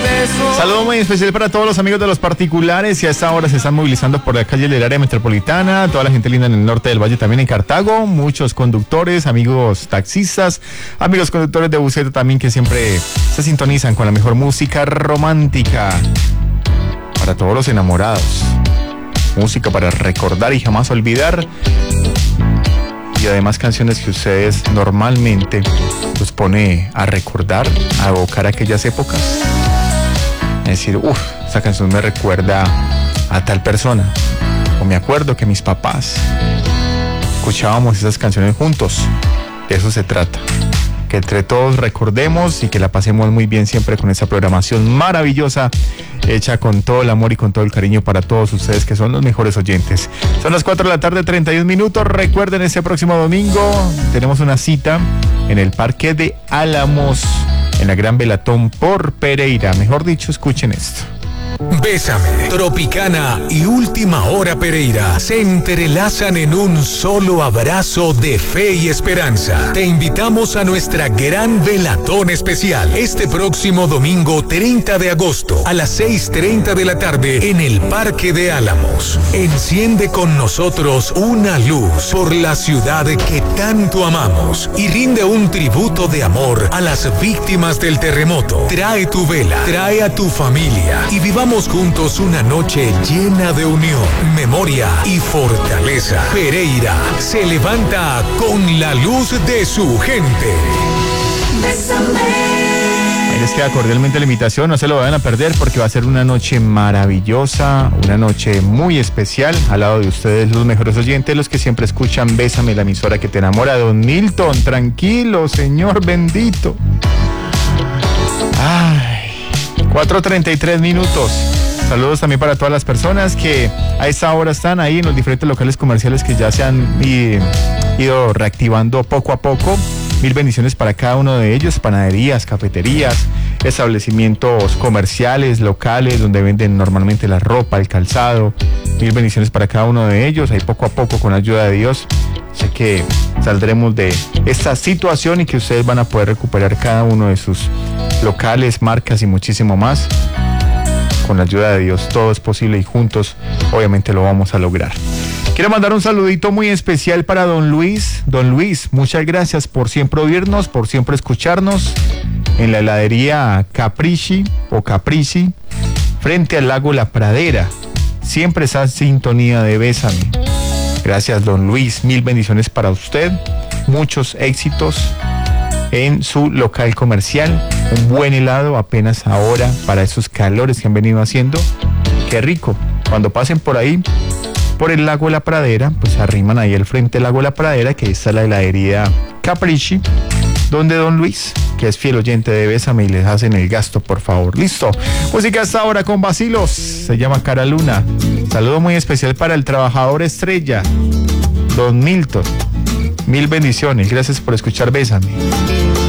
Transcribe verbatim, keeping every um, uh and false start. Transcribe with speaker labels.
Speaker 1: Saludo muy especial para todos los amigos de los particulares y a esta hora se están movilizando por la calle del área metropolitana, toda la gente linda en el norte del valle, también en Cartago, muchos conductores, amigos taxistas, amigos conductores de buseta también que siempre se sintonizan con la mejor música romántica para todos los enamorados, música para recordar y jamás olvidar. Y además canciones que ustedes normalmente los pone a recordar, a evocar aquellas épocas. Es decir, uff, esa canción me recuerda a tal persona. O me acuerdo que mis papás escuchábamos esas canciones juntos. De eso se trata. Que entre todos recordemos y que la pasemos muy bien siempre con esa programación maravillosa hecha con todo el amor y con todo el cariño para todos ustedes que son los mejores oyentes. Son las cuatro de la tarde, treinta y un minutos. Recuerden, este próximo domingo tenemos una cita en el Parque de Álamos, en la Gran Velatón por Pereira. Mejor dicho, escuchen esto.
Speaker 2: Bésame, Tropicana y Última Hora Pereira se entrelazan en un solo abrazo de fe y esperanza. Te invitamos a nuestra gran velatón especial este próximo domingo treinta de agosto a las seis treinta de la tarde en el Parque de Álamos. Enciende con nosotros una luz por la ciudad que tanto amamos y rinde un tributo de amor a las víctimas del terremoto. Trae tu vela, trae a tu familia y vivamos juntos una noche llena de unión, memoria y fortaleza. Pereira se levanta con la luz de su gente.
Speaker 1: Ahí les queda cordialmente la invitación, no se lo vayan a perder porque va a ser una noche maravillosa, una noche muy especial al lado de ustedes, los mejores oyentes, los que siempre escuchan Bésame, la emisora que te enamora. Don Milton, tranquilo, Señor bendito. Ay. cuatro treinta y tres minutos. Saludos también para todas las personas que a esta hora están ahí en los diferentes locales comerciales que ya se han ido reactivando poco a poco. Mil bendiciones para cada uno de ellos, panaderías, cafeterías, establecimientos comerciales, locales, donde venden normalmente la ropa, el calzado. Mil bendiciones para cada uno de ellos, ahí poco a poco con la ayuda de Dios. Sé que saldremos de esta situación y que ustedes van a poder recuperar cada uno de sus locales, marcas y muchísimo más. Con la ayuda de Dios todo es posible y juntos obviamente lo vamos a lograr. Quiero mandar un saludito muy especial para don Luis. Don Luis, muchas gracias por siempre oírnos, por siempre escucharnos en la heladería Caprici o Caprici frente al lago La Pradera. Siempre esa sintonía de Bésame. Gracias, don Luis, mil bendiciones para usted, muchos éxitos en su local comercial, un buen helado apenas ahora para esos calores que han venido haciendo. Qué rico, cuando pasen por ahí, por el lago La Pradera, pues arriman ahí al frente del lago La Pradera, que ahí está la heladería Caprici, donde don Luis, que es fiel oyente de Bésame, y les hacen el gasto, por favor. Listo, música hasta ahora con Vacilos, se llama Cara Luna. Saludo muy especial para el trabajador estrella, don Milton. Mil bendiciones, gracias por escuchar Bésame.